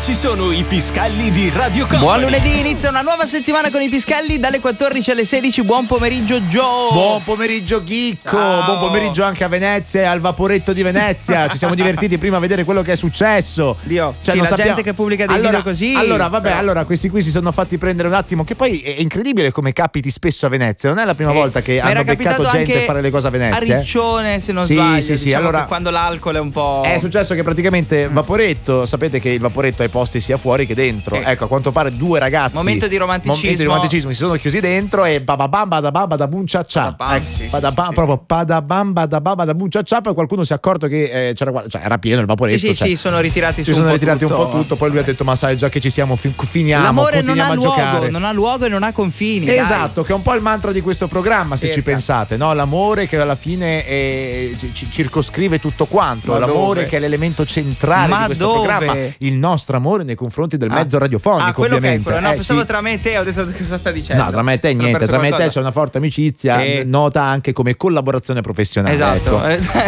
ci sono i Piscalli di Radio Company. Buon lunedì, inizia una nuova settimana con i Piscalli dalle 14 alle 16. Buon pomeriggio Joe. Buon pomeriggio Chicco. Ciao. Buon pomeriggio anche a Venezia e al Vaporetto di Venezia. Ci siamo divertiti prima a vedere quello che è successo. Dio, Cioè, sì, non la sappiamo... gente che pubblica dei video così. Allora, vabbè, però... allora questi qui si sono fatti prendere un attimo. Che poi è incredibile come capiti spesso a Venezia. Non è la prima volta che hanno beccato gente a fare le cose a Venezia. A Riccione, se non sì, sbaglio. Sì, diciamo, allora quando l'alcol è un po'. È successo che praticamente Vaporetto, sapete che il Vaporetto ha i posti sia fuori che dentro. Ecco, a quanto pare due ragazzi. Momento di romanticismo. Si sono chiusi dentro e badabam badabam da bum cia cia. Proprio badabam badabam da bum cia cia. Poi qualcuno si è accorto che era pieno il Vaporetto. Sì, sono ritirati si sono ritirati un po' tutto. Poi lui ha detto: ma sai, già che ci siamo, finiamo. L'amore continuiamo non ha a giocare. Non ha luogo e non ha confini. Esatto, dai. Che è un po' il mantra di questo programma, se ci pensate, no? L'amore che alla fine circoscrive tutto quanto. L'amore che è l'elemento centrale di questo programma. Il nostro amore nei confronti del mezzo radiofonico, ovviamente. No, pensavo tra me e te, ho detto che cosa sta dicendo. No, tra me e te niente, tra me e te c'è una forte amicizia, nota anche come collaborazione professionale. Esatto.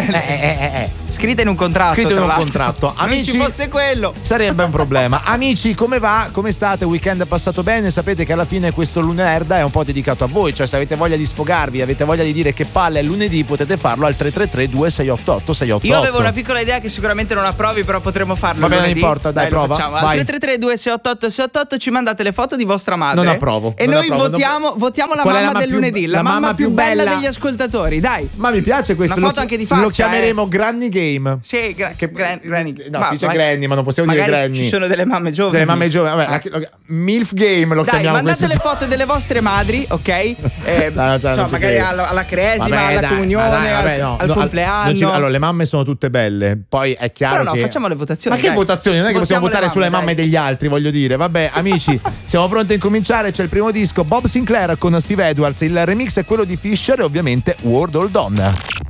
Ecco. Scritta in un contratto. Amici, non ci fosse quello. Sarebbe un problema. Amici, come va? Come state? Weekend è passato bene? Sapete che alla fine questo lunedì è un po' dedicato a voi, cioè se avete voglia di sfogarvi, avete voglia di dire che palle è lunedì, potete farlo al 333 2688 688. Io avevo una piccola idea che sicuramente non approvi, però potremo farlo. Va bene, non lunedì. importa, dai, prova. Al 333 2688 688 ci mandate le foto di vostra madre. Non approvo. E noi votiamo la mamma del lunedì, la mamma più bella degli ascoltatori, dai. Ma mi piace questo. Una foto anche di faccia. Lo chiameremo Granny Game. Sì, Granny. No, si dice Granny, ma non possiamo dire Granny. Ci sono delle mamme giovani. Delle mamme giovani. Vabbè, MILF Game lo chiamiamo. Mandate le foto delle vostre madri, ok? Magari alla cresima, alla comunione, al compleanno. Allora, le mamme sono tutte belle. Poi è chiaro però che facciamo le votazioni. Ma che votazioni? Non è che possiamo votare sulle mamme degli altri, voglio dire. Vabbè, amici, siamo pronti a incominciare. C'è il primo disco, Bob Sinclair con Steve Edwards. Il remix è quello di Fisher e ovviamente World Hold On.